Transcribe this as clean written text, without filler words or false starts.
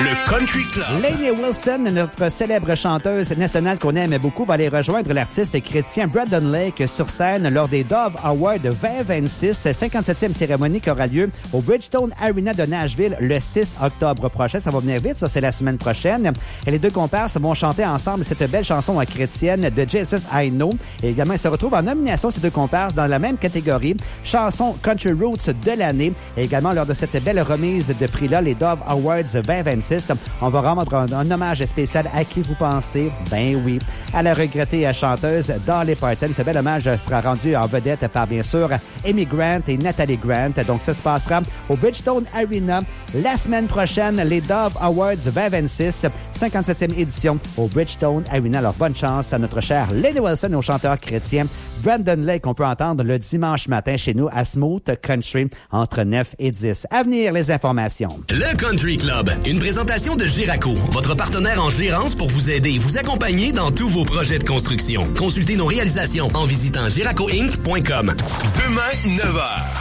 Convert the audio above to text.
Le Country Club. Lainey Wilson, notre célèbre chanteuse nationale qu'on aime beaucoup, va aller rejoindre l'artiste chrétien Brandon Lake sur scène lors des Dove Awards 2026, 57e cérémonie qui aura lieu au Bridgestone Arena de Nashville le 6 octobre prochain. Ça va venir vite, ça c'est la semaine prochaine. Et les deux comparses vont chanter ensemble cette belle chanson chrétienne de Jesus I Know. Et également, ils se retrouvent en nomination, ces deux comparses, dans la même catégorie, chanson Country Roots de l'année. Et également, lors de cette belle remise de prix-là, les Dove Awards 2026, on va rendre un hommage spécial à qui vous pensez? Ben oui, à la regrettée chanteuse Dolly Parton. Ce bel hommage sera rendu en vedette par, bien sûr, Amy Grant et Natalie Grant. Donc, ça se passera au Bridgestone Arena la semaine prochaine, les Dove Awards 2026, 57e édition au Bridgestone Arena. Alors, bonne chance à notre cher Lainey Wilson, au chanteur chrétien Brandon Lake, qu'on peut entendre le dimanche matin chez nous à Smooth Country entre 9 et 10. À venir, les informations. Le Country Club, une présentation de Giraco, votre partenaire en gérance pour vous aider et vous accompagner dans tous vos projets de construction. Consultez nos réalisations en visitant giracoinc.com. Demain, 9h.